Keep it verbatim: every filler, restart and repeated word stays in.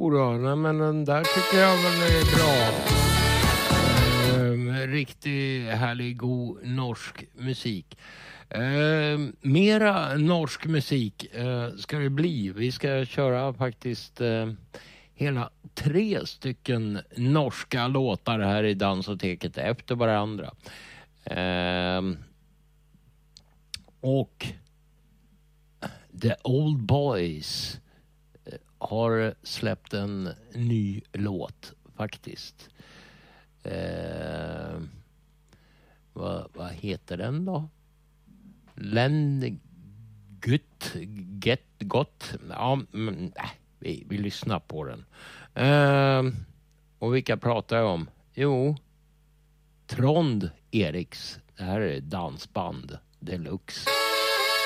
Jo då, nej, men den där tycker jag väl är bra. Ehm, riktigt härlig, god norsk musik. Ehm, mera norsk musik eh, ska det bli. Vi ska köra faktiskt eh, hela tre stycken norska låtar här i Dansoteket efter varandra. Ehm, och The Old Boys har släppt en ny låt faktiskt. Eh, vad, vad heter den då? Len Gutt Get Gott. Ja, men, äh, vi, vi lyssnar på den. Eh, och vilka pratar jag om? Jo, Trond Eriks. Det här är dansband deluxe.